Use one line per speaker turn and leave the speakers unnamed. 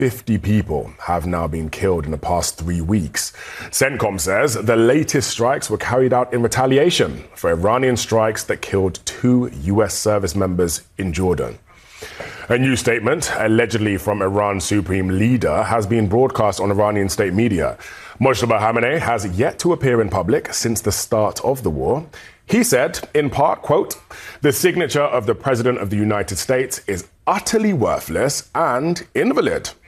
50 people have now been killed in the past 3 weeks. CENTCOM says the latest strikes were carried out in retaliation for Iranian strikes that killed 2 U.S. service members in Jordan. A new statement, allegedly from Iran's supreme leader, has been broadcast on Iranian state media. Mojtaba Khamenei has yet to appear in public since the start of the war. He said, in part, quote, "The signature of the President of the United States is utterly worthless and invalid."